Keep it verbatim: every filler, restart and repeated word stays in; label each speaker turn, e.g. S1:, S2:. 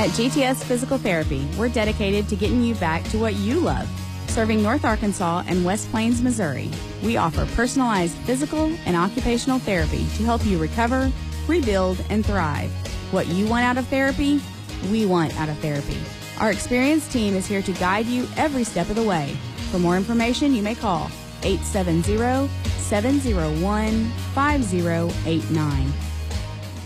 S1: At G T S Physical Therapy, we're dedicated to getting you back to what you love. Serving North Arkansas and West Plains, Missouri, we offer personalized physical and occupational therapy to help you recover, rebuild, and thrive. What you want out of therapy, we want out of therapy. Our experienced team is here to guide you every step of the way. For more information, you may call eight seven zero, seven zero one, five zero eight nine.